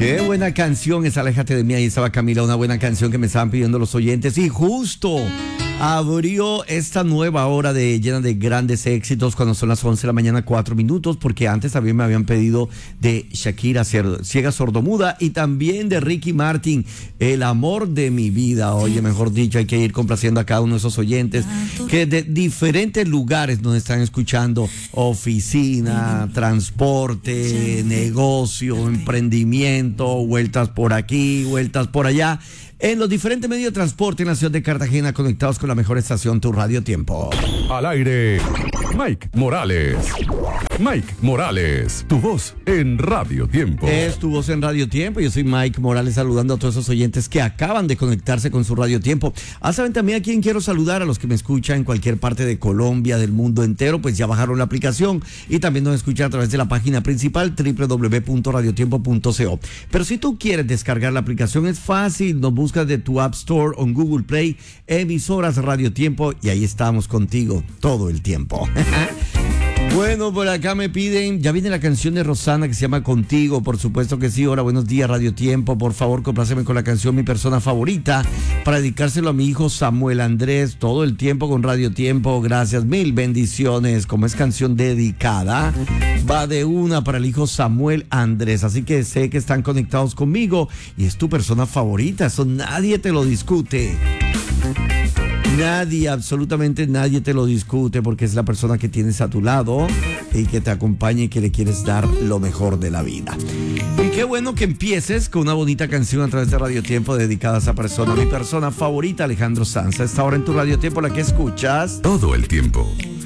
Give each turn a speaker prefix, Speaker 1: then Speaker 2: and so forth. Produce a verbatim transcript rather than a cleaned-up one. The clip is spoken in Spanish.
Speaker 1: Qué buena canción es Aléjate de mí. Ahí estaba Camila, una buena canción que me estaban pidiendo los oyentes. Y justo abrió esta nueva hora de llena de grandes éxitos cuando son las once de la mañana, cuatro minutos, porque antes también me habían pedido de Shakira, Ciega Sordomuda, y también de Ricky Martin, El amor de mi vida. Oye, mejor dicho, hay que ir complaciendo a cada uno de esos oyentes que de diferentes lugares nos están escuchando: oficina, transporte, negocio, emprendimiento, vueltas por aquí, vueltas por allá, en los diferentes medios de transporte en la ciudad de Cartagena, conectados con la mejor estación, Tu Radio Tiempo.
Speaker 2: Al aire, Mike Morales. Mike Morales, tu voz en Radio Tiempo.
Speaker 1: Es tu voz en Radio Tiempo. Yo soy Mike Morales, saludando a todos esos oyentes que acaban de conectarse con su Radio Tiempo. Ah, saben también a quien quiero saludar, a los que me escuchan en cualquier parte de Colombia, del mundo entero, pues ya bajaron la aplicación y también nos escuchan a través de la página principal doble u doble u doble u punto radio tiempo punto co. Pero si tú quieres descargar la aplicación, es fácil, nos buscas de tu App Store o en Google Play, emisoras Radio Tiempo, y ahí estamos contigo todo el tiempo. Bueno, por acá me piden, ya viene la canción de Rosana que se llama Contigo, por supuesto que sí. Hola, buenos días Radio Tiempo, por favor compláceme con la canción Mi Persona Favorita, para dedicárselo a mi hijo Samuel Andrés, todo el tiempo con Radio Tiempo. Gracias, mil bendiciones. Como es canción dedicada, va de una para el hijo Samuel Andrés, así que sé que están conectados conmigo y es tu persona favorita, eso nadie te lo discute. Nadie, absolutamente nadie te lo discute, porque es la persona que tienes a tu lado y que te acompaña y que le quieres dar lo mejor de la vida. Y qué bueno que empieces con una bonita canción a través de Radio Tiempo dedicada a esa persona, mi persona favorita, Alejandro Sanz. A esta hora en tu Radio Tiempo, la que escuchas
Speaker 2: todo el tiempo.